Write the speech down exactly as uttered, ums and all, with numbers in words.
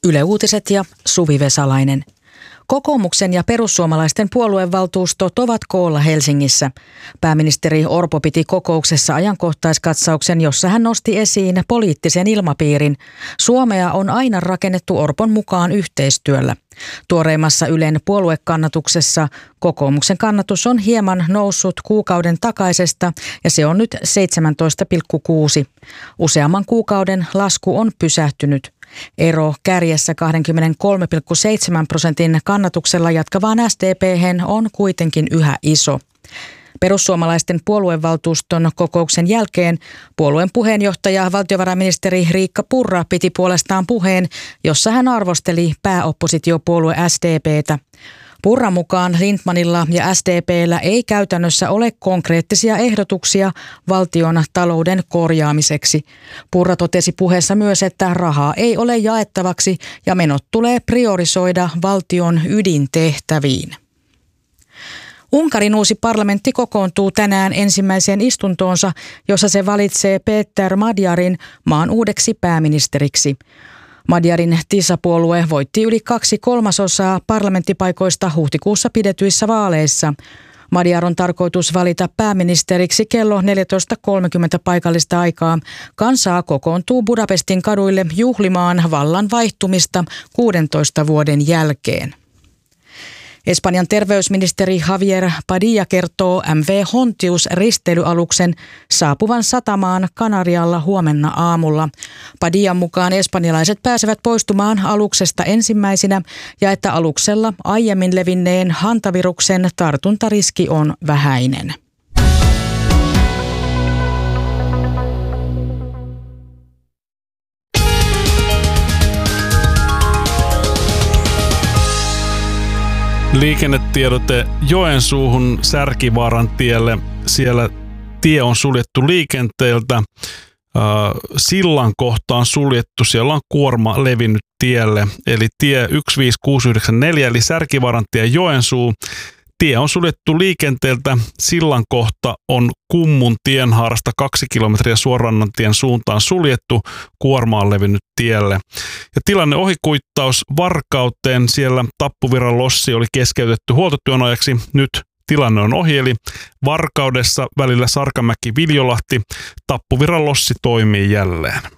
Yle Uutiset ja Suvi Vesalainen. Kokoomuksen ja perussuomalaisten puoluevaltuustot ovat koolla Helsingissä. Pääministeri Orpo piti kokouksessa ajankohtaiskatsauksen, jossa hän nosti esiin poliittisen ilmapiirin. Suomea on aina rakennettu Orpon mukaan yhteistyöllä. Tuoreimmassa Ylen puoluekannatuksessa kokoomuksen kannatus on hieman noussut kuukauden takaisesta ja se on nyt seitsemäntoista pilkku kuusi. Useamman kuukauden lasku on pysähtynyt. Ero kärjessä kaksikymmentäkolme pilkku seitsemän prosentin kannatuksella jatkavaan S D P:hen on kuitenkin yhä iso. Perussuomalaisten puoluevaltuuston kokouksen jälkeen puolueen puheenjohtaja valtiovarainministeri Riikka Purra piti puolestaan puheen, jossa hän arvosteli pääoppositiopuolue S D P:tä. Purran mukaan Lindtmanilla ja S D P:llä ei käytännössä ole konkreettisia ehdotuksia valtion talouden korjaamiseksi. Purra totesi puheessa myös, että rahaa ei ole jaettavaksi ja menot tulee priorisoida valtion ydintehtäviin. Unkarin uusi parlamentti kokoontuu tänään ensimmäiseen istuntoonsa, jossa se valitsee Péter Magyarin maan uudeksi pääministeriksi. Magyarin TISA-puolue voitti yli kaksi kolmasosaa parlamenttipaikoista huhtikuussa pidetyissä vaaleissa. Magyar on tarkoitus valita pääministeriksi kello neljätoista kolmekymmentä paikallista aikaa. Kansaa kokoontuu Budapestin kaduille juhlimaan vallan vaihtumista kuudentoista vuoden jälkeen. Espanjan terveysministeri Javier Padilla kertoo M V Hontius -risteilyaluksen saapuvan satamaan Kanarialla huomenna aamulla. Padillan mukaan espanjalaiset pääsevät poistumaan aluksesta ensimmäisinä ja että aluksella aiemmin levinneen hantaviruksen tartuntariski on vähäinen. Liikennetiedote Joensuuhun Särkivaaran tielle. Siellä tie on suljettu liikenteeltä. Sillan kohta on suljettu. Siellä on kuorma levinnyt tielle. Eli tie yksi viisi kuusi yhdeksän neljä eli Särkivaaran tie Joensuu. Tie on suljettu liikenteeltä. Sillan kohta on Kummun tienhaarasta kaksi kilometriä Suorannantien suuntaan suljettu. Kuorma on levinnyt tielle. Ja tilanne ohikuittaus Varkauteen. Siellä Tappuvirran lossi oli keskeytetty huoltotyön ajaksi. Nyt tilanne on ohi, eli Varkaudessa välillä Sarkamäki-Viljolahti Tappuvirran lossi toimii jälleen.